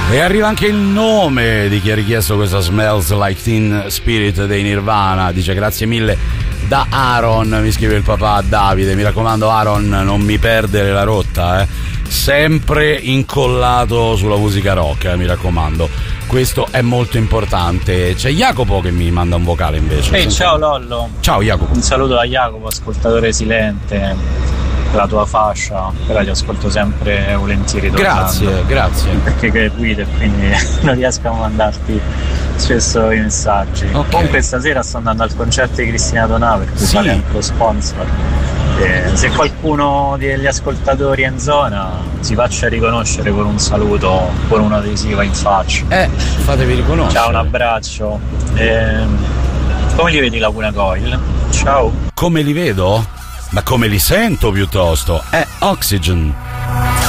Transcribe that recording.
E arriva anche il nome di chi ha richiesto questa Smells Like Teen Spirit dei Nirvana. Dice grazie mille da Aaron, mi scrive il papà Davide. Mi raccomando Aaron, non mi perdere la rotta, sempre incollato sulla musica rock, mi raccomando, questo è molto importante. C'è Jacopo che mi manda un vocale invece. Ciao Lollo. Ciao Jacopo. Un saluto da Jacopo, ascoltatore silente della tua fascia, però ti ascolto sempre volentieri. Grazie. Perché guida, quindi non riesco a mandarti spesso i messaggi. Comunque stasera sto andando al concerto di Cristina Donà, per cui fare anche lo sponsor. Se qualcuno degli ascoltatori è in zona si faccia riconoscere con un saluto, con un'adesiva in faccia. Fatevi riconoscere. Ciao, un abbraccio. Come li vedi Laguna Coil? Ciao. Come li vedo? Ma come li sento piuttosto? Oxygen.